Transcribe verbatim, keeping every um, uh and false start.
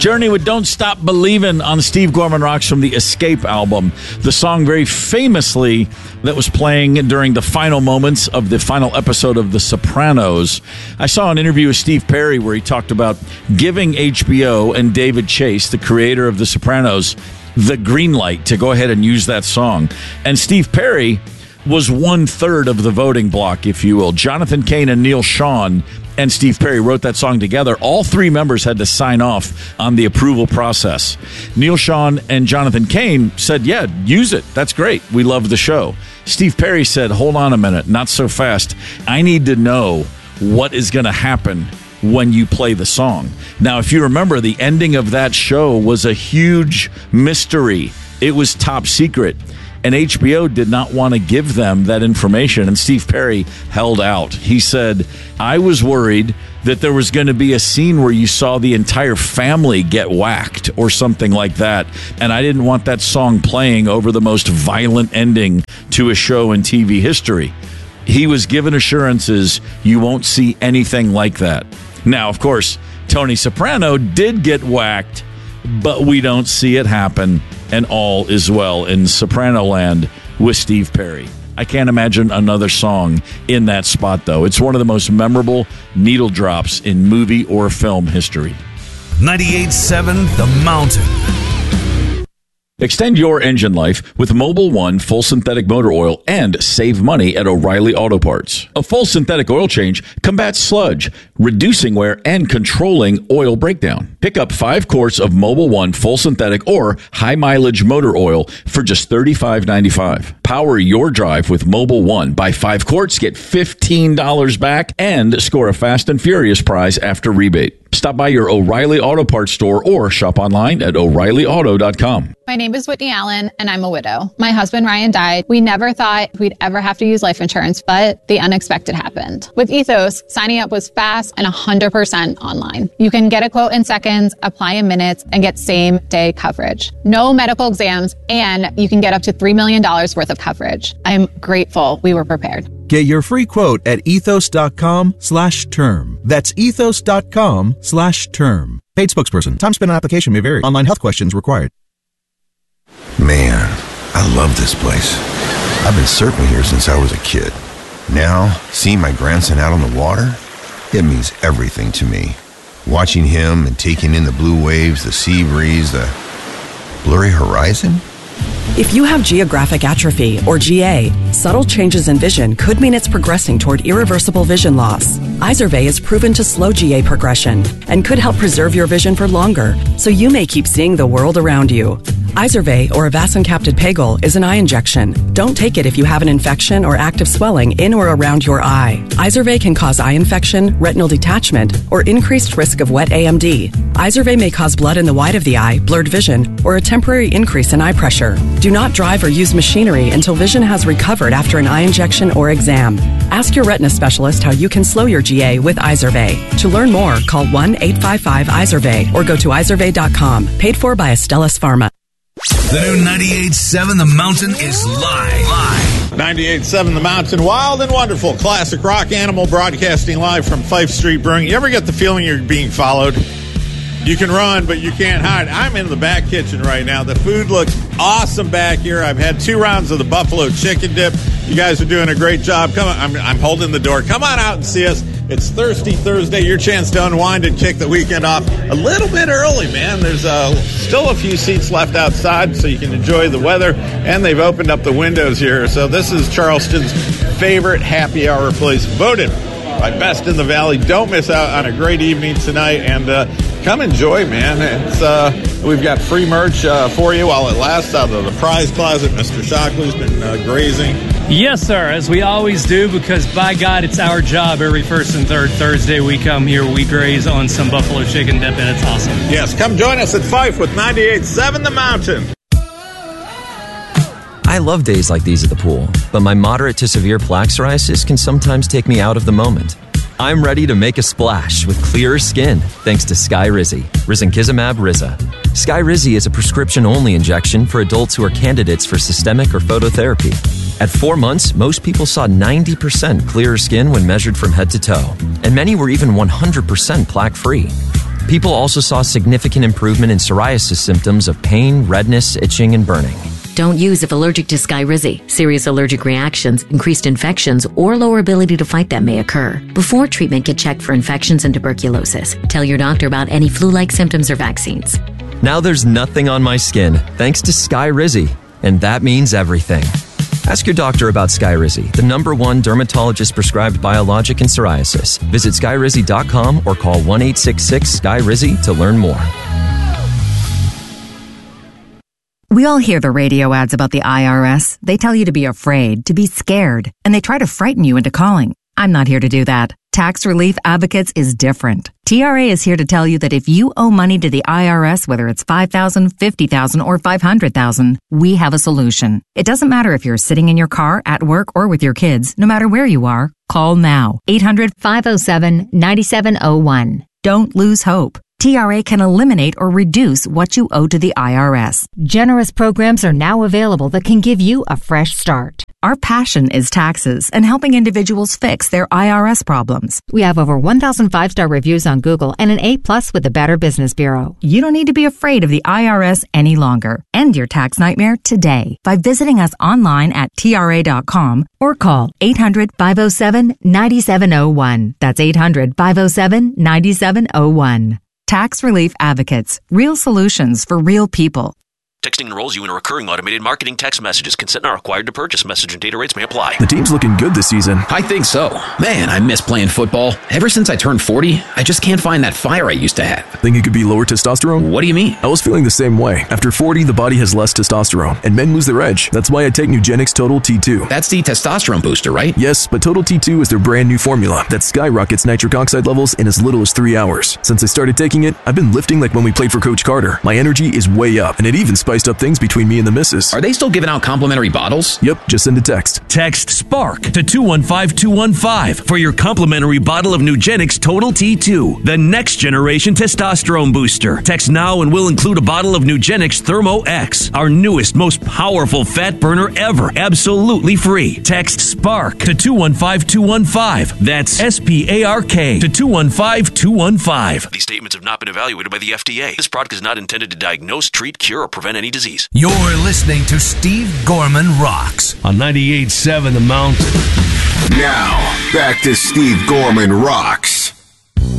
Journey with Don't Stop Believin' on Steve Gorman Rocks from the Escape album. The song very famously that was playing during the final moments of the final episode of The Sopranos. I saw an interview with Steve Perry where he talked about giving H B O and David Chase, the creator of The Sopranos, the green light to go ahead and use that song. And Steve Perry was one-third of the voting block, if you will. Jonathan Cain and Neil Sean and Steve Perry wrote that song together. All three members had to sign off on the approval process. Neil Sean and Jonathan Cain said, yeah, use it. That's great. We love the show. Steve Perry said, hold on a minute, not so fast. I need to know what is going to happen when you play the song. Now, if you remember, the ending of that show was a huge mystery. It was top secret. And H B O did not want to give them that information, and Steve Perry held out. He said, I was worried that there was going to be a scene where you saw the entire family get whacked or something like that, and I didn't want that song playing over the most violent ending to a show in T V history. He was given assurances you won't see anything like that. Now, of course, Tony Soprano did get whacked, but we don't see it happen, and all is well in Soprano land with Steve Perry. I can't imagine another song in that spot, though. It's one of the most memorable needle drops in movie or film history. ninety-eight point seven The Mountain. Extend your engine life with Mobil one full synthetic motor oil and save money at O'Reilly Auto Parts. A full synthetic oil change combats sludge, reducing wear and controlling oil breakdown. Pick up five quarts of Mobil one full synthetic or high mileage motor oil for just thirty-five ninety-five. Power your drive with Mobil one. Buy five quarts, get fifteen dollars back, and score a fast and furious prize after rebate. Stop by your O'Reilly Auto Parts store or shop online at O'Reilly Auto dot com. My name is Whitney Allen, and I'm a widow. My husband, Ryan, died. We never thought we'd ever have to use life insurance, but the unexpected happened. With Ethos, signing up was fast and one hundred percent online. You can get a quote in seconds, apply in minutes, and get same-day coverage. No medical exams, and you can get up to three million dollars worth of coverage. I'm grateful we were prepared. Get your free quote at ethos.com slash term. That's ethos.com slash term. Paid spokesperson. Time spent on application may vary. Online health questions required. Man, I love this place. I've been surfing here since I was a kid. Now, seeing my grandson out on the water, it means everything to me. Watching him and taking in the blue waves, the sea breeze, the blurry horizon. If you have geographic atrophy, or G A, subtle changes in vision could mean it's progressing toward irreversible vision loss. Izervay is proven to slow G A progression and could help preserve your vision for longer, so you may keep seeing the world around you. Izervay, or avacincaptad pegol, is an eye injection. Don't take it if you have an infection or active swelling in or around your eye. Izervay can cause eye infection, retinal detachment, or increased risk of wet A M D. Izervay may cause blood in the white of the eye, blurred vision, or a temporary increase in eye pressure. Do not drive or use machinery until vision has recovered after an eye injection or exam. Ask your retina specialist how you can slow your G A with Izervay. To learn more, call one eight five five Izervay or go to izervay dot com. Paid for by Astellas Pharma. The new ninety-eight point seven The Mountain is live. Live. ninety-eight point seven The Mountain, wild and wonderful. Classic rock animal broadcasting live from Fife Street Brewing. You ever get the feeling you're being followed? You can run, but you can't hide. I'm in the back kitchen right now. The food looks awesome back here. I've had two rounds of the buffalo chicken dip. You guys are doing a great job. Come on, I'm, I'm holding the door. Come on out and see us. It's Thirsty Thursday, your chance to unwind and kick the weekend off a little bit early, man. There's uh, still a few seats left outside so you can enjoy the weather, and they've opened up the windows here. So this is Charleston's favorite happy hour place, voted by Best in the Valley. Don't miss out on a great evening tonight, and uh, come enjoy, man. It's uh, we've got free merch uh, for you while it lasts out of the prize closet. Mister Shockley's been uh, grazing. Yes, sir, as we always do, because by God, it's our job every first and third Thursday we come here, we graze on some buffalo chicken dip, and it's awesome. Yes, come join us at Fife with ninety-eight point seven The Mountain. I love days like these at the pool, but my moderate to severe plaque psoriasis can sometimes take me out of the moment. I'm ready to make a splash with clearer skin thanks to Skyrizi, risankizumab Riza. Skyrizi is a prescription-only injection for adults who are candidates for systemic or phototherapy. At four months, most people saw ninety percent clearer skin when measured from head to toe, and many were even one hundred percent plaque-free. People also saw significant improvement in psoriasis symptoms of pain, redness, itching, and burning. Don't use if allergic to Skyrizi. Serious allergic reactions, increased infections, or lower ability to fight them may occur. Before treatment, get checked for infections and tuberculosis. Tell your doctor about any flu-like symptoms or vaccines. Now there's nothing on my skin, thanks to Skyrizi. And that means everything. Ask your doctor about Skyrizi, the number one dermatologist-prescribed biologic in psoriasis. Visit skyrizi dot com or call one eight six six, S K Y R I Z I to learn more. We all hear the radio ads about the I R S. They tell you to be afraid, to be scared, and they try to frighten you into calling. I'm not here to do that. Tax Relief Advocates is different. T R A is here to tell you that if you owe money to the I R S, whether it's five thousand dollars, fifty thousand dollars, or five hundred thousand dollars, we have a solution. It doesn't matter if you're sitting in your car, at work, or with your kids. No matter where you are, call now. eight hundred, five oh seven, nine seven oh one. Don't lose hope. T R A can eliminate or reduce what you owe to the I R S. Generous programs are now available that can give you a fresh start. Our passion is taxes and helping individuals fix their I R S problems. We have over one thousand five-star reviews on Google and an A plus with the Better Business Bureau. You don't need to be afraid of the I R S any longer. End your tax nightmare today by visiting us online at T R A dot com or call eight hundred, five oh seven, nine seven oh one. That's eight hundred, five oh seven, nine seven oh one. Tax Relief Advocates. Real solutions for real people. Texting enrolls you in a recurring automated marketing text messages. Consent not required to purchase. Message and data rates may apply. The team's looking good this season. I think so. Man, I miss playing football. Ever since I turned forty, I just can't find that fire I used to have. Think it could be lower testosterone? What do you mean? I was feeling the same way. After forty, the body has less testosterone, and men lose their edge. That's why I take Nugenix Total T two. That's the testosterone booster, right? Yes, but Total T two is their brand new formula that skyrockets nitric oxide levels in as little as three hours. Since I started taking it, I've been lifting like when we played for Coach Carter. My energy is way up, and it even spiced up things between me and the missus. Are they still giving out complimentary bottles? Yep, just send a text. Text SPARK to two one five two one five for your complimentary bottle of Nugenix Total T two, the next generation testosterone booster. Text now and we'll include a bottle of Nugenix Thermo X, our newest, most powerful fat burner ever, absolutely free. Text SPARK to two one five two one five. That's S P A R K to two one five two one five. These statements have not been evaluated by the F D A. This product is not intended to diagnose, treat, cure, or prevent any disease. You're listening to Steve Gorman Rocks on ninety-eight point seven The Mountain. Now, back to Steve Gorman Rocks